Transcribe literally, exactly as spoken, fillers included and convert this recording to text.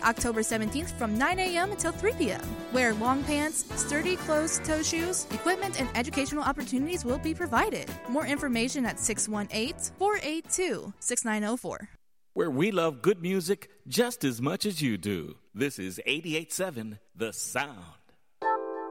October seventeenth from nine a.m. until three p.m. Wear long pants, sturdy closed-toe shoes. Equipment and educational opportunities will be provided. More information at six one eight, four eight two, six nine zero four. Where we love good music just as much as you do. This is eighty-eight point seven The Sound.